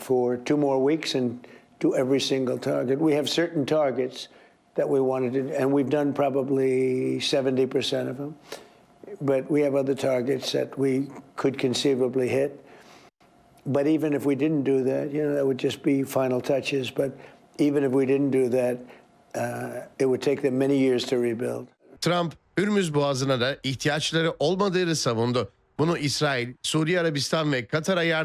for 2 more weeks and do every single target. We have certain targets that we wanted to, and we've done probably 70% of them. But we have other targets that we could conceivably hit. But even if we didn't do that, that would just be final touches. But even if we didn't do that, it would take them many years to rebuild. Trump, Hürmüz Boğazı'na da ihtiyaçları olmadığını savundu. Bunu İsrail, Suudi Arabistan ve Katar'a